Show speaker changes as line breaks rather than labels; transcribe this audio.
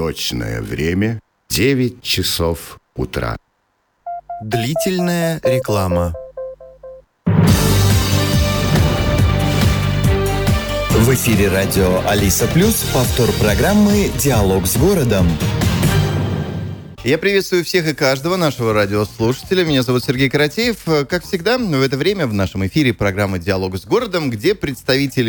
Точное время 9 часов утра.
Длительная реклама.
В эфире радио Алиса Плюс, повтор программы «Диалог с городом».
Я приветствую всех и каждого нашего радиослушателя. Меня зовут Сергей Каратеев. Как всегда, в это время в нашем эфире программа «Диалог с городом», где представители